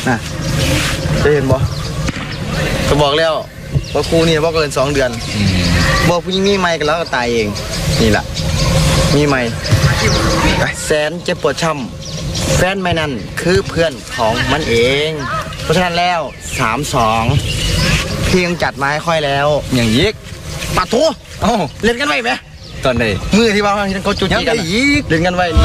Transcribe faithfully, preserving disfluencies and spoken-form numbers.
นะจะเห็นบ่ก็บอกแล้วว่าครูนี่บ่เกินสองเดือนบอกผู้หญิงมีไม่กันแล้วก็ตายเองนี่แหละมีไม่แสนเจ็บปวดช้ำแฟนไม่นั่นคือเพื่อนของมันเองเพราะฉะนั้นแล้วสามสองพี่ยังจัดมาให้ค่อยแล้วอย่างยิกปัดโถเล่นกันไว้ไหมตอนไหนมือที่ว่าเขาจุดจีกันเล่นกันไว้